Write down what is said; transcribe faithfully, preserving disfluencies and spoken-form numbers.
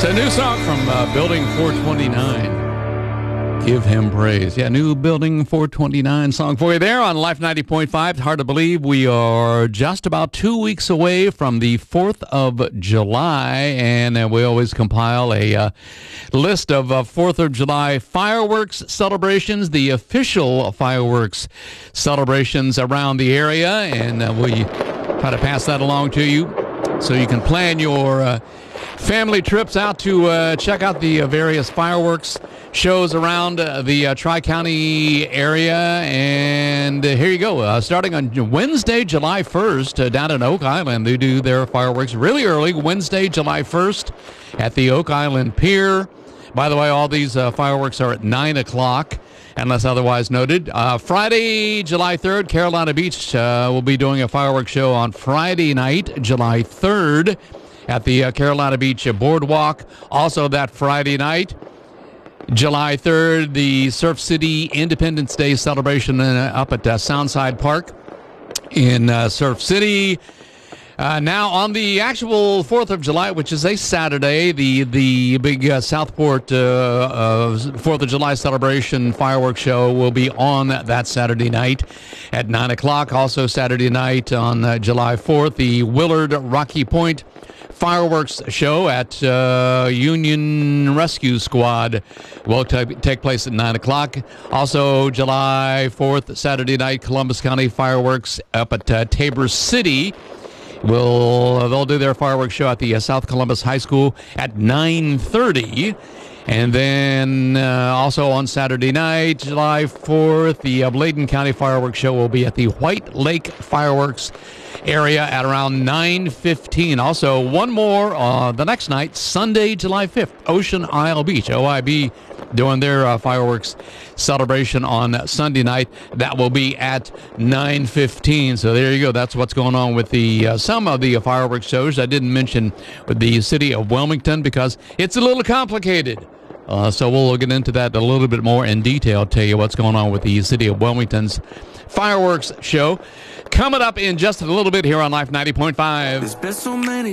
It's a new song from uh, Building four twenty-nine. Give him praise. Yeah, new Building four twenty-nine song for you there on Life ninety point five. It's hard to believe we are just about two weeks away from the fourth of July, and uh, we always compile a uh, list of uh, fourth of July fireworks celebrations, the official fireworks celebrations around the area, and uh, we try to pass that along to you so you can plan your uh, family trips out to uh, check out the uh, various fireworks shows around uh, the uh, Tri-County area. And uh, here you go. Uh, starting on Wednesday, July first, uh, down in Oak Island, they do their fireworks really early. Wednesday, July first at the Oak Island Pier. By the way, all these uh, fireworks are at nine o'clock. Unless otherwise noted. Uh, Friday, July third, Carolina Beach uh, will be doing a fireworks show on Friday night, July third, at the uh, Carolina Beach Boardwalk. Also that Friday night, July third, the Surf City Independence Day celebration uh, up at uh, Soundside Park in uh, Surf City. Uh, now, on the actual fourth of July, which is a Saturday, the the big uh, Southport uh, uh, fourth of July celebration fireworks show will be on that Saturday night at nine o'clock. Also Saturday night on uh, July fourth, the Willard Rocky Point fireworks show at uh, Union Rescue Squad will t- take place at nine o'clock. Also, July fourth, Saturday night, Columbus County fireworks up at uh, Tabor City. Will they'll do their fireworks show at the uh, South Columbus High School at nine thirty. And then uh, also on Saturday night, July fourth, the uh, Bladen County fireworks show will be at the White Lake Fireworks area at around nine fifteen. Also, one more uh, the next night, Sunday, July fifth, Ocean Isle Beach, O I B, doing their uh, fireworks celebration on Sunday night. That will be at nine fifteen. So there you go. That's what's going on with the uh, some of the uh, fireworks shows. I didn't mention with the city of Wilmington because it's a little complicated. Uh, so we'll get into that a little bit more in detail, tell you what's going on with the city of Wilmington's fireworks show. Coming up in just a little bit here on Life ninety point five. There's been so many